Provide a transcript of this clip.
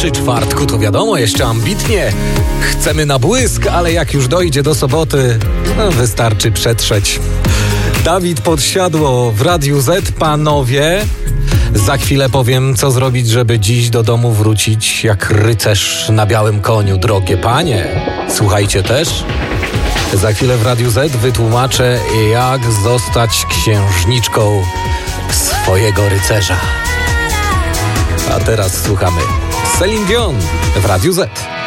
Przy czwartku to wiadomo, jeszcze ambitnie. Chcemy na błysk, ale jak już dojdzie do soboty, wystarczy przetrzeć. Dawid Podsiadło w Radiu Z, panowie. Za chwilę powiem, co zrobić, żeby dziś do domu wrócić jak rycerz na białym koniu, drogie panie. Słuchajcie też. Za chwilę w Radiu Z wytłumaczę, jak zostać księżniczką swojego rycerza. A teraz słuchamy Celine Dion w Radiu Z.